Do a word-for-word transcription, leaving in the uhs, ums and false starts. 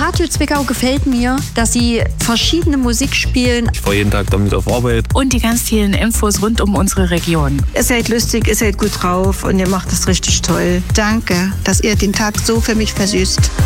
Radio Zwickau gefällt mir, dass sie verschiedene Musik spielen. Ich fahre jeden Tag damit auf Arbeit. Und die ganz vielen Infos rund um unsere Region. Ihr seid lustig, ihr seid gut drauf und ihr macht es richtig toll. Danke, dass ihr den Tag so für mich versüßt.